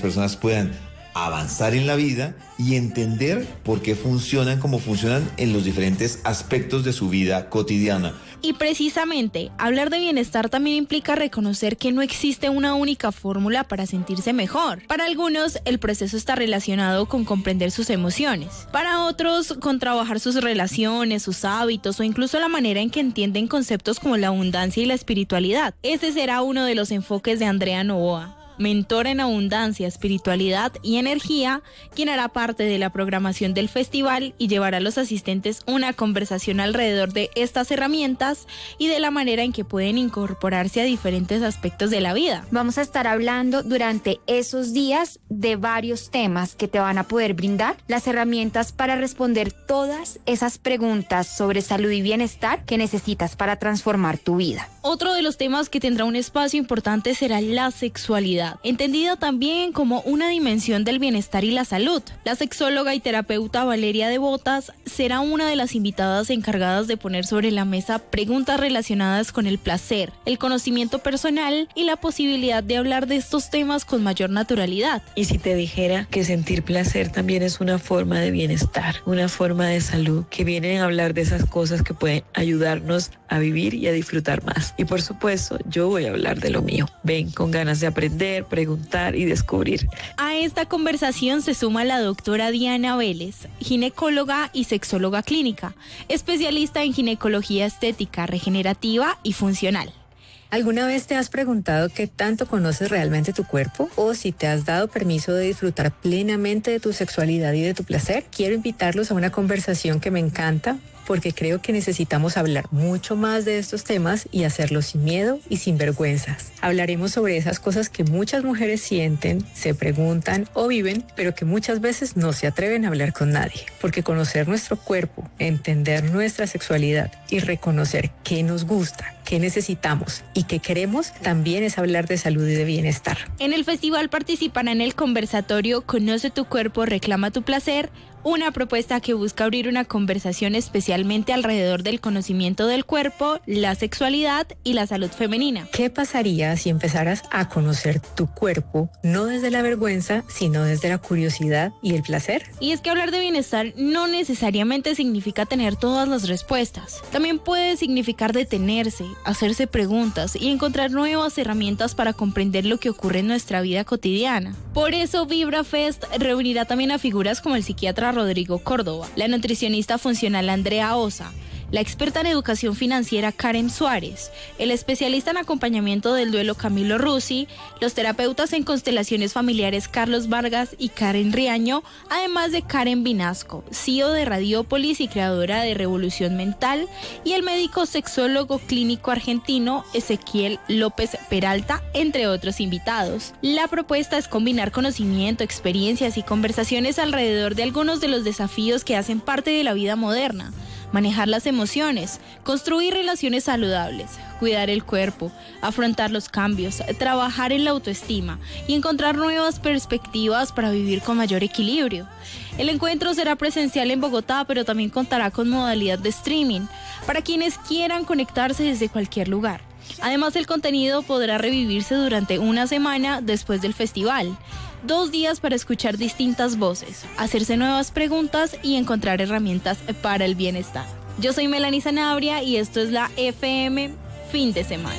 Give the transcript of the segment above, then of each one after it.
personas puedan avanzar en la vida y entender por qué funcionan como funcionan en los diferentes aspectos de su vida cotidiana. Y precisamente, hablar de bienestar también implica reconocer que no existe una única fórmula para sentirse mejor. Para algunos, el proceso está relacionado con comprender sus emociones. Para otros, con trabajar sus relaciones, sus hábitos o incluso la manera en que entienden conceptos como la abundancia y la espiritualidad. Ese será uno de los enfoques de Andrea Novoa, mentora en abundancia, espiritualidad y energía, quien hará parte de la programación del festival y llevará a los asistentes una conversación alrededor de estas herramientas y de la manera en que pueden incorporarse a diferentes aspectos de la vida. Vamos a estar hablando durante esos días de varios temas que te van a poder brindar las herramientas para responder todas esas preguntas sobre salud y bienestar que necesitas para transformar tu vida. Otro de los temas que tendrá un espacio importante será la sexualidad, entendida también como una dimensión del bienestar y la salud. La sexóloga y terapeuta Valeria Devotas será una de las invitadas encargadas de poner sobre la mesa preguntas relacionadas con el placer, el conocimiento personal y la posibilidad de hablar de estos temas con mayor naturalidad. Y si te dijera que sentir placer también es una forma de bienestar, una forma de salud, que vienen a hablar de esas cosas que pueden ayudarnos a vivir y a disfrutar más. Y por supuesto, yo voy a hablar de lo mío. Ven con ganas de aprender, preguntar y descubrir. A esta conversación se suma la doctora Diana Vélez, ginecóloga y sexóloga clínica, especialista en ginecología estética, regenerativa y funcional. ¿Alguna vez te has preguntado qué tanto conoces realmente tu cuerpo? ¿O si te has dado permiso de disfrutar plenamente de tu sexualidad y de tu placer? Quiero invitarlos a una conversación que me encanta, porque creo que necesitamos hablar mucho más de estos temas y hacerlo sin miedo y sin vergüenzas. Hablaremos sobre esas cosas que muchas mujeres sienten, se preguntan o viven, pero que muchas veces no se atreven a hablar con nadie. Porque conocer nuestro cuerpo, entender nuestra sexualidad y reconocer qué nos gusta, qué necesitamos y qué queremos, también es hablar de salud y de bienestar. En el festival participará en el conversatorio Conoce tu cuerpo, reclama tu placer, una propuesta que busca abrir una conversación especialmente alrededor del conocimiento del cuerpo, la sexualidad y la salud femenina. ¿Qué pasaría si empezaras a conocer tu cuerpo, no desde la vergüenza, sino desde la curiosidad y el placer? Y es que hablar de bienestar no necesariamente significa tener todas las respuestas. También puede significar detenerse, hacerse preguntas y encontrar nuevas herramientas para comprender lo que ocurre en nuestra vida cotidiana. Por eso Vibra Fest reunirá también a figuras como el psiquiatra Rodrigo Córdoba, la nutricionista funcional Andrea Osa, la experta en educación financiera Karen Suárez, el especialista en acompañamiento del duelo Camilo Rusi, los terapeutas en constelaciones familiares Carlos Vargas y Karen Riaño, además de Karen Vinasco, CEO de Radiópolis y creadora de Revolución Mental, y el médico sexólogo clínico argentino Ezequiel López Peralta, entre otros invitados. La propuesta es combinar conocimiento, experiencias y conversaciones alrededor de algunos de los desafíos que hacen parte de la vida moderna. Manejar las emociones, construir relaciones saludables, cuidar el cuerpo, afrontar los cambios, trabajar en la autoestima y encontrar nuevas perspectivas para vivir con mayor equilibrio. El encuentro será presencial en Bogotá, pero también contará con modalidad de streaming para quienes quieran conectarse desde cualquier lugar. Además, el contenido podrá revivirse durante una semana después del festival. 2 días para escuchar distintas voces, hacerse nuevas preguntas y encontrar herramientas para el bienestar. Yo soy Melanie Sanabria y esto es la FM Fin de Semana.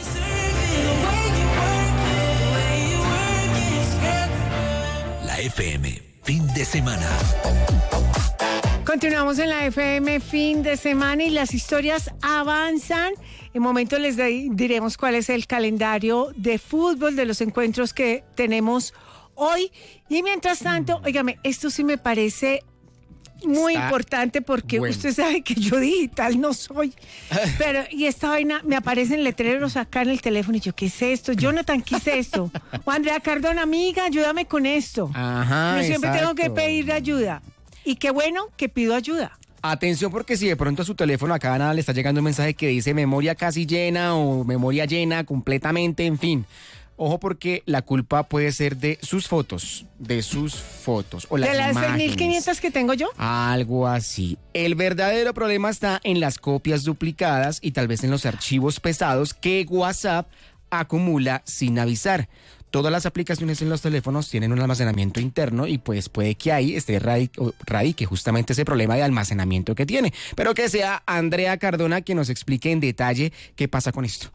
La FM Fin de Semana. Continuamos en la FM Fin de Semana y las historias avanzan. En momento les diremos cuál es el calendario de fútbol de los encuentros que tenemos hoy. Y mientras tanto, óigame, esto sí me parece muy importante porque usted sabe que yo digital no soy. Pero, y esta vaina, me aparecen letreros acá en el teléfono y yo, ¿qué es esto? Jonathan, ¿qué es esto? O Andrea Cardona, amiga, ayúdame con esto. Ajá, yo siempre tengo que pedir ayuda. Y qué bueno que pido ayuda. Atención, porque si de pronto a su teléfono acá nada le está llegando un mensaje que dice memoria casi llena o memoria llena completamente, en fin. Ojo, porque la culpa puede ser de sus fotos o las ¿de las imágenes. 6.500 que tengo yo? Algo así. El verdadero problema está en las copias duplicadas y tal vez en los archivos pesados que WhatsApp acumula sin avisar. todas las aplicaciones en los teléfonos tienen un almacenamiento interno y pues puede que ahí esté radique justamente ese problema de almacenamiento que tiene. Pero que sea Andrea Cardona quien nos explique en detalle qué pasa con esto.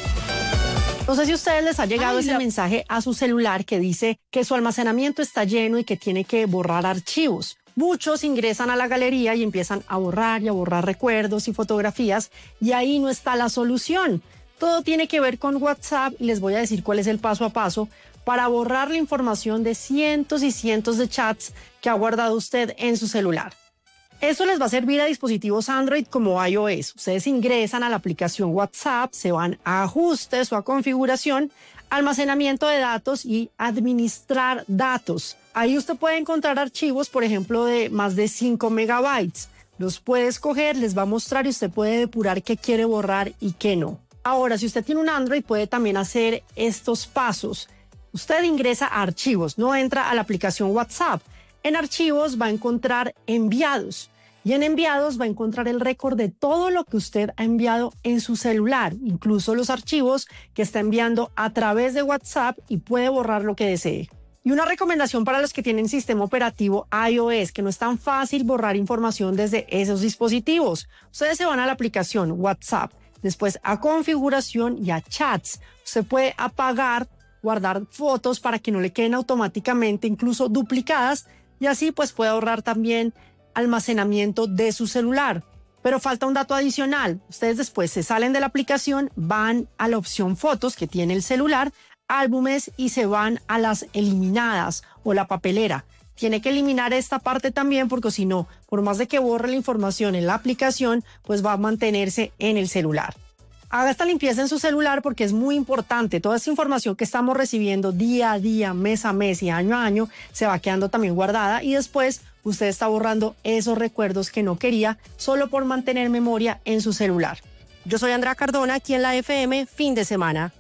No sé si a ustedes les ha llegado ese mensaje a su celular que dice que su almacenamiento está lleno y que tiene que borrar archivos. Muchos ingresan a la galería y empiezan a borrar y a borrar recuerdos y fotografías, y ahí no está la solución. Todo tiene que ver con WhatsApp y les voy a decir cuál es el paso a paso para borrar la información de cientos y cientos de chats que ha guardado usted en su celular. Eso les va a servir a dispositivos Android como iOS. Ustedes ingresan a la aplicación WhatsApp, se van a ajustes o a configuración, almacenamiento de datos y administrar datos. Ahí usted puede encontrar archivos, por ejemplo, de más de 5 megabytes. Los puede escoger, les va a mostrar y usted puede depurar qué quiere borrar y qué no. Ahora, si usted tiene un Android, puede también hacer estos pasos. Usted ingresa a archivos, no entra a la aplicación WhatsApp. En archivos va a encontrar enviados y en enviados va a encontrar el récord de todo lo que usted ha enviado en su celular, incluso los archivos que está enviando a través de WhatsApp, y puede borrar lo que desee. Y una recomendación para los que tienen sistema operativo iOS, que no es tan fácil borrar información desde esos dispositivos. Ustedes se van a la aplicación WhatsApp, después a configuración y a chats. Usted puede apagar, guardar fotos para que no le queden automáticamente incluso duplicadas, y así pues puede ahorrar también almacenamiento de su celular. Pero falta un dato adicional. Ustedes después se salen de la aplicación, van a la opción fotos que tiene el celular, álbumes, y se van a las eliminadas o la papelera. Tiene que eliminar esta parte también, porque si no, por más de que borre la información en la aplicación, pues va a mantenerse en el celular. Haga esta limpieza en su celular porque es muy importante. Toda esa información que estamos recibiendo día a día, mes a mes y año a año se va quedando también guardada, y después usted está borrando esos recuerdos que no quería solo por mantener memoria en su celular. Yo soy Andrea Cardona, aquí en la FM, fin de semana.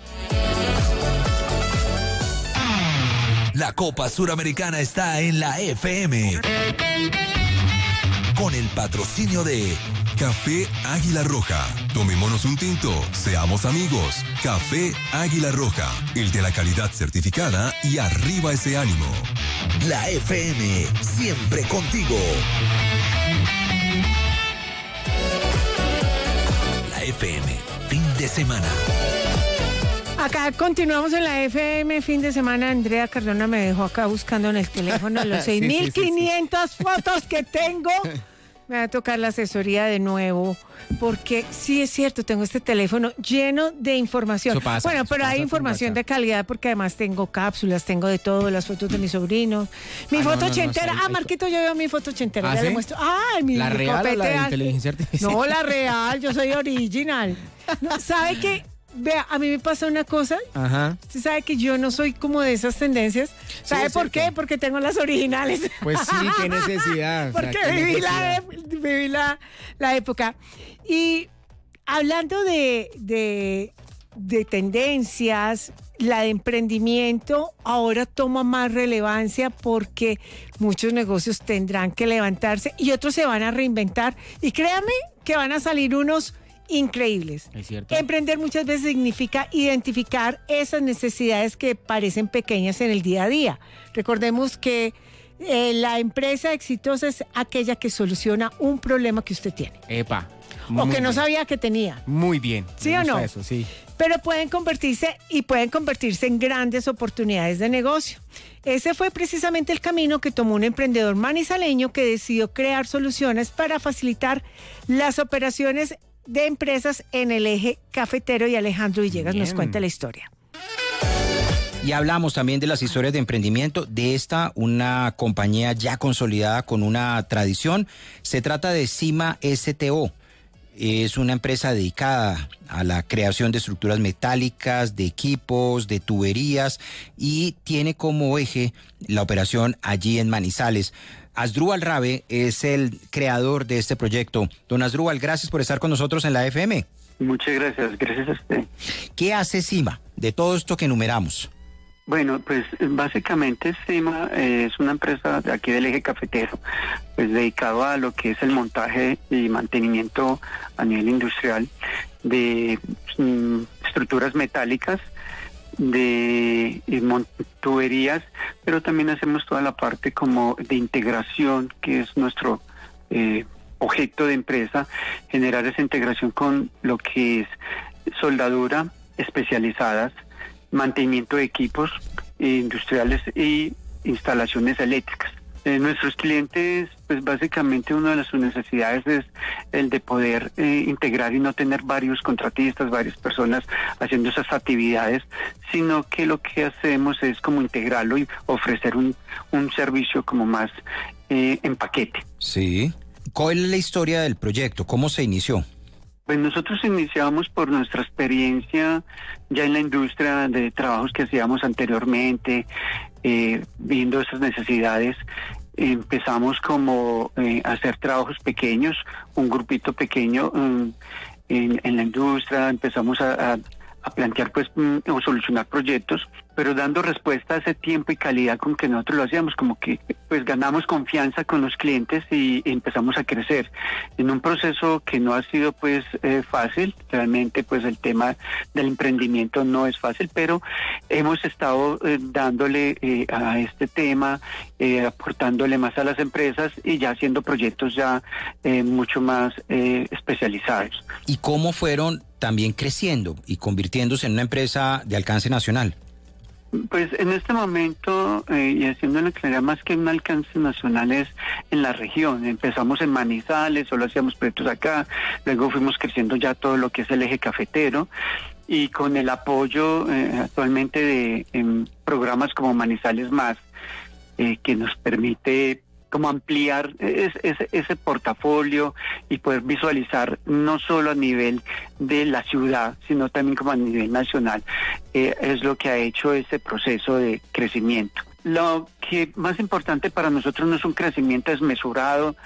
La Copa Suramericana está en la FM. Con el patrocinio de Café Águila Roja. Tomémonos un tinto, seamos amigos. Café Águila Roja, el de la calidad certificada, y arriba ese ánimo. La FM, siempre contigo. La FM, fin de semana. Acá continuamos en la FM, fin de semana. Andrea Cardona me dejó acá buscando en el teléfono los 6.500 fotos que tengo. Me va a tocar la asesoría de nuevo, porque sí es cierto, tengo este teléfono lleno de información. Pero hay información de calidad, porque además tengo cápsulas, tengo de todo, las fotos de mis sobrinos. Mi foto ochentera. Marquito, yo veo mi foto ochentera. Ya le muestro. Mi ¿La real o la de inteligencia artificial? No, la real, yo soy original. ¿Sabe qué? Vea, a mí me pasa una cosa. Ajá. Usted sabe que yo no soy como de esas tendencias. ¿Sabe por qué? Porque tengo las originales. Pues sí, qué necesidad. Porque viví la época. Y hablando de tendencias, la de emprendimiento ahora toma más relevancia, porque muchos negocios tendrán que levantarse y otros se van a reinventar. Y créame que van a salir unos increíbles. Es cierto. Emprender muchas veces significa identificar esas necesidades que parecen pequeñas en el día a día. Recordemos que la empresa exitosa es aquella que soluciona un problema que usted tiene. Epa. O que no sabía que tenía. Muy bien. ¿Sí o no? Eso, sí. Pero pueden convertirse en grandes oportunidades de negocio. Ese fue precisamente el camino que tomó un emprendedor manizaleño que decidió crear soluciones para facilitar las operaciones de empresas en el eje cafetero, y Alejandro Villegas nos cuenta la historia. Y hablamos también de las historias de emprendimiento de una compañía ya consolidada con una tradición. Se trata de Cima STO. Es una empresa dedicada a la creación de estructuras metálicas, de equipos, de tuberías, y tiene como eje la operación allí en Manizales. Asdrúbal Rabe es el creador de este proyecto. Don Asdrúbal, gracias por estar con nosotros en la FM. Muchas gracias, gracias a usted. ¿Qué hace Cima de todo esto que enumeramos? Bueno, pues básicamente Cima es una empresa de aquí del eje cafetero, pues dedicado a lo que es el montaje y mantenimiento a nivel industrial de estructuras metálicas de tuberías, pero también hacemos toda la parte como de integración, que es nuestro objeto de empresa, generar esa integración con lo que es soldadura especializadas, mantenimiento de equipos industriales y instalaciones eléctricas. Nuestros clientes, pues básicamente una de sus necesidades es el de poder integrar y no tener varios contratistas, varias personas haciendo esas actividades, sino que lo que hacemos es como integrarlo y ofrecer un servicio como más en paquete. Sí. ¿Cuál es la historia del proyecto? ¿Cómo se inició? Pues nosotros iniciamos por nuestra experiencia ya en la industria de trabajos que hacíamos anteriormente, viendo esas necesidades. Empezamos como a hacer trabajos pequeños, un grupito pequeño en la industria, empezamos a plantear pues o solucionar proyectos, pero dando respuesta a ese tiempo y calidad con que nosotros lo hacíamos, como que pues ganamos confianza con los clientes y empezamos a crecer en un proceso que no ha sido pues fácil. Realmente pues el tema del emprendimiento no es fácil, pero hemos estado dándole a este tema, aportándole más a las empresas y ya haciendo proyectos ya mucho más especializados. ¿Y cómo fueron también creciendo y convirtiéndose en una empresa de alcance nacional? Pues en este momento, y haciéndole claridad, más que un alcance nacional es en la región. Empezamos en Manizales, solo hacíamos proyectos acá, luego fuimos creciendo ya todo lo que es el eje cafetero, y con el apoyo actualmente de programas como Manizales Más, que nos permite como ampliar ese portafolio y poder visualizar no solo a nivel de la ciudad, sino también como a nivel nacional. Es lo que ha hecho ese proceso de crecimiento. Lo que más importante para nosotros no es un crecimiento desmesurado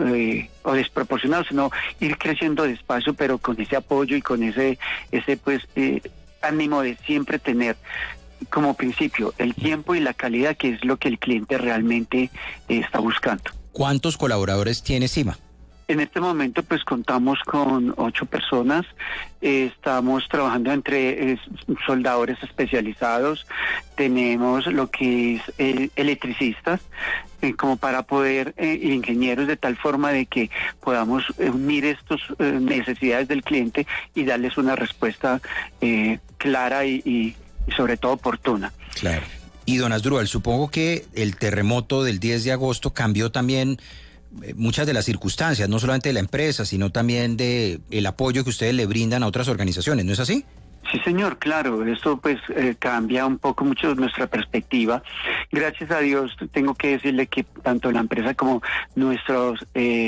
o desproporcionado, sino ir creciendo despacio, pero con ese apoyo y con ese pues ánimo de siempre tener como principio el tiempo y la calidad, que es lo que el cliente realmente está buscando. ¿Cuántos colaboradores tiene Cima? En este momento pues contamos con 8 personas, estamos trabajando entre soldadores especializados, tenemos lo que es electricistas, como para poder, ingenieros, de tal forma de que podamos unir estas necesidades del cliente y darles una respuesta clara y sobre todo oportuna. Claro. Y don Asdrúbal, supongo que el terremoto del 10 de agosto cambió también muchas de las circunstancias, no solamente de la empresa, sino también de el apoyo que ustedes le brindan a otras organizaciones, ¿no es así? Sí, señor, claro, esto pues cambia un poco mucho nuestra perspectiva. Gracias a Dios tengo que decirle que tanto la empresa como nuestros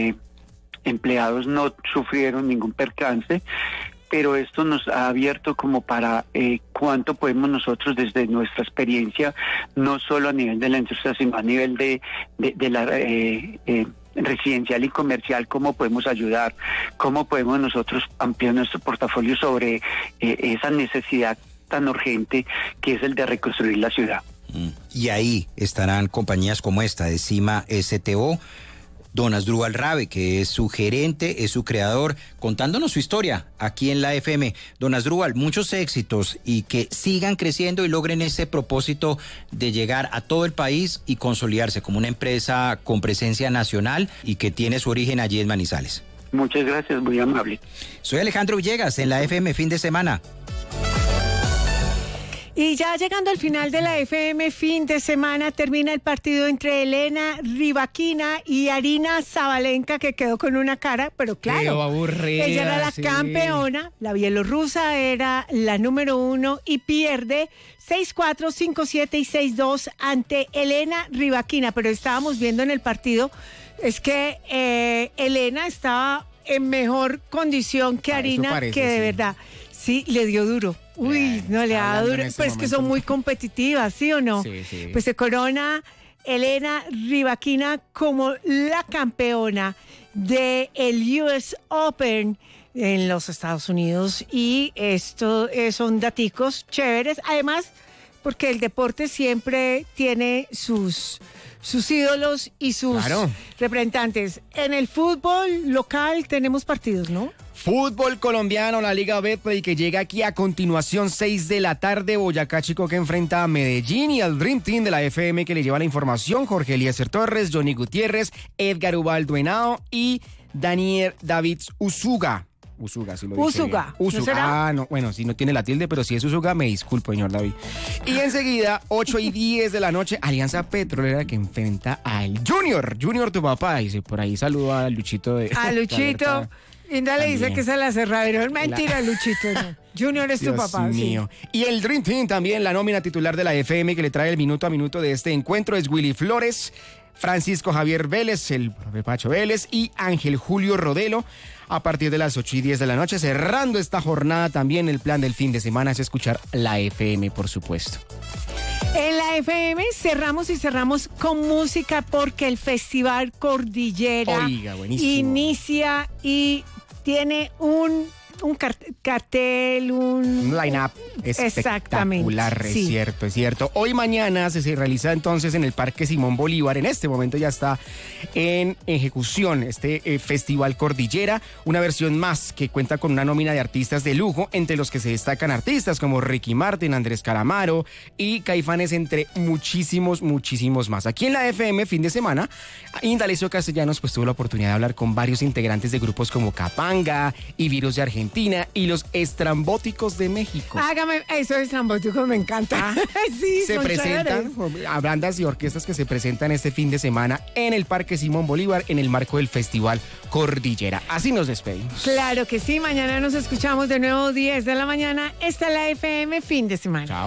empleados no sufrieron ningún percance, pero esto nos ha abierto como para cuánto podemos nosotros desde nuestra experiencia, no solo a nivel de la industria, sino a nivel de la residencial y comercial, cómo podemos ayudar, cómo podemos nosotros ampliar nuestro portafolio sobre esa necesidad tan urgente que es el de reconstruir la ciudad. Y ahí estarán compañías como esta de Cima STO, don Asdrúbal Rabe, que es su gerente, es su creador, contándonos su historia aquí en la FM. Don Asdrúbal, muchos éxitos y que sigan creciendo y logren ese propósito de llegar a todo el país y consolidarse como una empresa con presencia nacional y que tiene su origen allí en Manizales. Muchas gracias, muy amable. Soy Alejandro Villegas en la FM Fin de Semana. Y ya llegando al final de la FM Fin de Semana, termina el partido entre Elena Rybakina y Arina Sabalenka, que quedó con una cara, pero claro, aburrida, ella era la campeona, la bielorrusa era la número 1 y pierde 6-4, 5-7 y 6-2 ante Elena Rybakina. Pero estábamos viendo en el partido, es que Elena estaba en mejor condición que Arina, parece, que de verdad, sí, le dio duro. Uy, no le da duro, pues que son muy competitivas, ¿sí o no? Sí, sí. Pues se corona Elena Rybakina como la campeona del US Open en los Estados Unidos, y esto son daticos chéveres. Además, porque el deporte siempre tiene sus ídolos y sus representantes. En el fútbol local tenemos partidos, ¿no? Fútbol colombiano, la Liga Betplay, que llega aquí a continuación, 6 de la tarde. Boyacá Chico que enfrenta a Medellín, y al Dream Team de la FM que le lleva la información: Jorge Eliezer Torres, Johnny Gutiérrez, Edgar Ubaldo Henao y Daniel David Usuga. Usuga, si lo dije Usuga. bien. Usuga. ¿No será? No, bueno, si no tiene la tilde, pero si es Usuga, me disculpo, señor David. Y enseguida, 8:10 de la noche, Alianza Petrolera que enfrenta al Junior. Junior, tu papá. Dice, por ahí saludo a Luchito de... A Luchito. Linda le dice que es el aserradero. Es mentira, Luchito. No. Junior es Dios tu papá. Mío. Sí. Y el Dream Team también, la nómina titular de la FM que le trae el minuto a minuto de este encuentro es Willy Flores, Francisco Javier Vélez, el profe Pacho Vélez, y Ángel Julio Rodelo. A partir de las 8:10 de la noche, cerrando esta jornada, también el plan del fin de semana es escuchar la FM, por supuesto. En la FM cerramos con música, porque el Festival Cordillera inicia y tiene un cartel, un line-up espectacular, es cierto. Hoy mañana se realiza entonces en el Parque Simón Bolívar. En este momento ya está en ejecución este Festival Cordillera, una versión más que cuenta con una nómina de artistas de lujo, entre los que se destacan artistas como Ricky Martin, Andrés Calamaro y Caifanes, entre muchísimos más. Aquí en la FM, fin de semana, Indalecio Castellanos pues tuvo la oportunidad de hablar con varios integrantes de grupos como Capanga y Virus de Argentina y los Estrambóticos de México. Hágame, esos estrambóticos me encantan. Sí, se presentan a bandas y orquestas que se presentan este fin de semana en el Parque Simón Bolívar en el marco del Festival Cordillera. Así nos despedimos. Claro que sí, mañana nos escuchamos de nuevo 10 de la mañana. Esta es la FM fin de semana. Chao.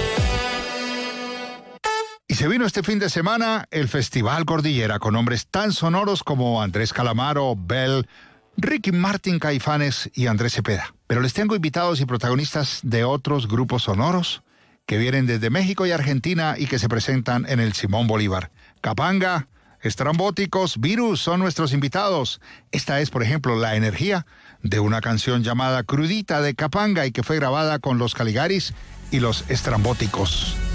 Y se vino este fin de semana el Festival Cordillera con nombres tan sonoros como Andrés Calamaro, Bell, Ricky Martin, Caifanes y Andrés Cepeda. Pero les tengo invitados y protagonistas de otros grupos sonoros que vienen desde México y Argentina y que se presentan en el Simón Bolívar. Capanga, Estrambóticos, Virus son nuestros invitados. Esta es, por ejemplo, la energía de una canción llamada Crudita de Capanga y que fue grabada con los Caligaris y los Estrambóticos.